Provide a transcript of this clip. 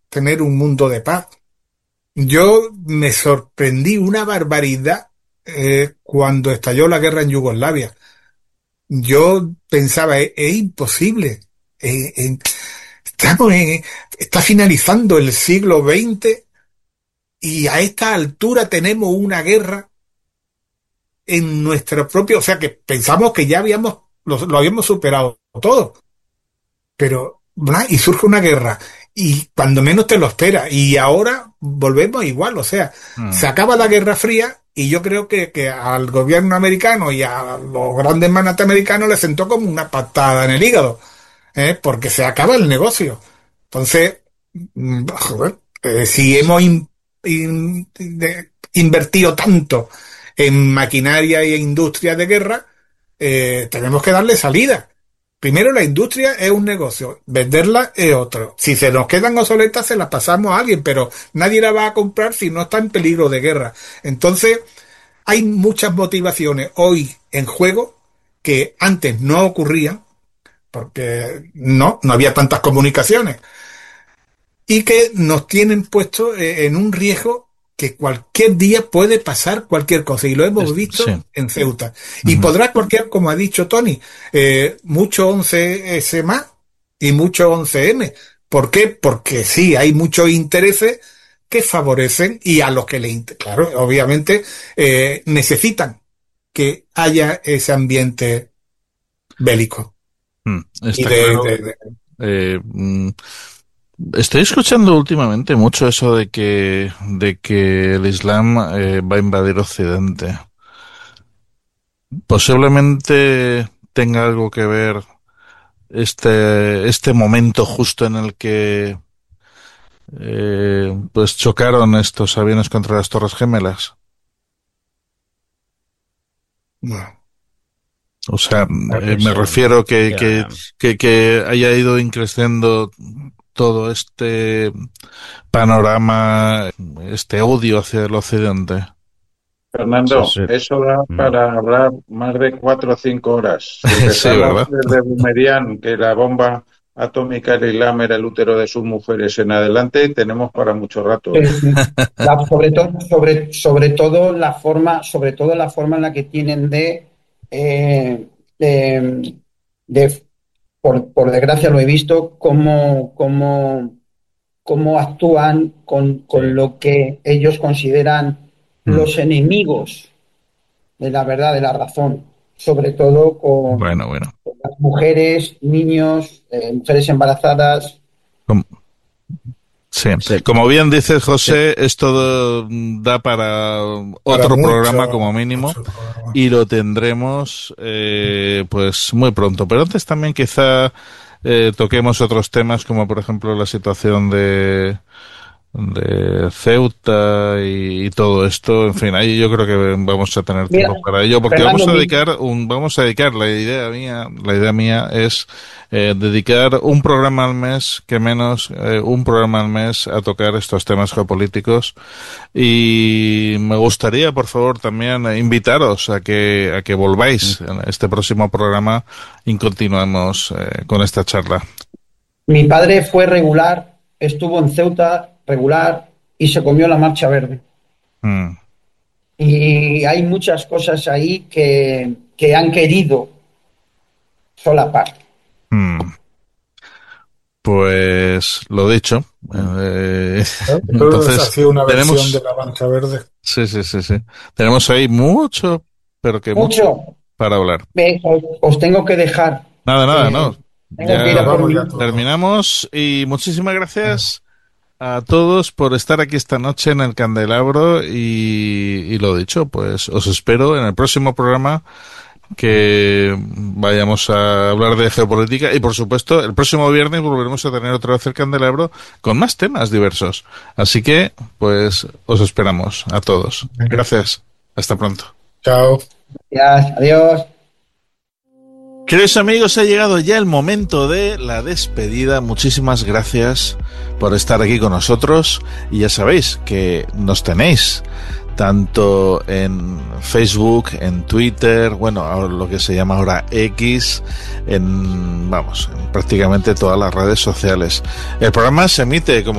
tener un mundo de paz. Yo me sorprendí una barbaridad cuando estalló la guerra en Yugoslavia. Yo pensaba, es imposible. Eh, eh, estamos en, está finalizando el siglo XX y a esta altura tenemos una guerra en nuestro propio, o sea que pensamos que ya lo habíamos superado todo, pero ¡bla! Y surge una guerra y cuando menos te lo esperas y ahora volvemos igual, o sea, Mm. se acaba la Guerra Fría y yo creo que al gobierno americano y a los grandes magnates americanos les sentó como una patada en el hígado, porque se acaba el negocio. Entonces, joder, si hemos invertido tanto en maquinaria y en industria de guerra, tenemos que darle salida. Primero, la industria es un negocio, venderla es otro. Si se nos quedan obsoletas, se las pasamos a alguien, pero nadie la va a comprar si no está en peligro de guerra. Entonces, hay muchas motivaciones hoy en juego que antes no ocurrían, porque no había tantas comunicaciones y que nos tienen puesto en un riesgo que cualquier día puede pasar cualquier cosa y lo hemos Sí. visto en Ceuta. Y Ujú. podrá cualquier, como ha dicho Tony, mucho 11S más y mucho 11M. ¿Por qué? Porque sí, hay muchos intereses que favorecen y a los que claro, obviamente necesitan que haya ese ambiente bélico. Y Está claro. Eh, mm, Estoy escuchando últimamente mucho eso de que el Islam va a invadir Occidente. Posiblemente tenga algo que ver este momento justo en el que pues chocaron estos aviones contra las Torres Gemelas. bueno, O sea, Creo que me sí. refiero Ya. que haya ido increciendo todo este panorama, este odio hacia el occidente. Sí, Fernando, sí. eso da Mm. para hablar más de 4 o 5 horas. Si Sí, empezamos ¿verdad? desde Boumediene, que la bomba atómica del Islam era el útero de sus mujeres en adelante, tenemos para mucho rato, ¿eh? Sí. Sobre todo la forma en la que tienen eh, de, de- por desgracia lo he visto, cómo actúan con Sí. lo que ellos consideran Mm. los enemigos de la verdad, de la razón, sobre todo Bueno, bueno. con las mujeres, niños, mujeres embarazadas. Com- Sí, Sí. como bien dice Sí. José, esto da para para otro programa mucho, como mínimo mucho programa. y lo tendremos pues muy pronto. Pero antes también quizá toquemos otros temas como por ejemplo la situación de Ceuta y todo esto. En fin, ahí yo creo que vamos a tener Mira, tiempo para ello porque Fernando, vamos a dedicar la idea mía es dedicar un programa al mes, que menos, un programa al mes a tocar estos temas geopolíticos y me gustaría, por favor, también invitaros a que volváis en este próximo programa y continuemos con esta charla. mi padre fue regular, estuvo en Ceuta regular y se comió la Marcha Verde. Mm, Y hay muchas cosas ahí que han querido solapar. mm. Pues lo dicho. Entonces ha Entonces, sido una versión de tenemos, la Mancha Verde. sí, sí, sí, sí. Tenemos ahí mucho, pero que mucho Mucho. para hablar. Os tengo que dejar. Nada, nada, Eh, no. tengo que ir Nos a Ya por vamos mi ya hijo. todos. terminamos y muchísimas gracias a todos por estar aquí esta noche en el Candelabro y lo dicho, pues os espero en el próximo programa que vayamos a hablar de geopolítica y por supuesto el próximo viernes volveremos a tener otra vez el Candelabro con más temas diversos. Así que pues os esperamos a todos. Venga, Gracias. Hasta pronto. chao. Gracias, adiós. Queridos amigos, ha llegado ya el momento de la despedida. Muchísimas gracias por estar aquí con nosotros y ya sabéis que nos tenéis tanto en Facebook, en Twitter, bueno, ahora lo que se llama ahora X, en prácticamente todas las redes sociales. El programa se emite, como